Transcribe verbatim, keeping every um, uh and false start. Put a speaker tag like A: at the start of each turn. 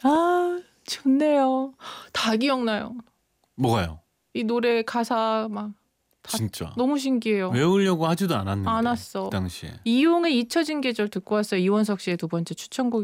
A: 아 좋네요. 다 기억나요.
B: 뭐가요?
A: 이 노래 가사 막 다
B: 진짜
A: 너무 신기해요.
B: 외우려고 하지도 않았는데
A: 안 왔어.
B: 그 당시에.
A: 이용의 잊혀진 계절 듣고 왔어요. 이원석 씨의 두 번째 추천곡.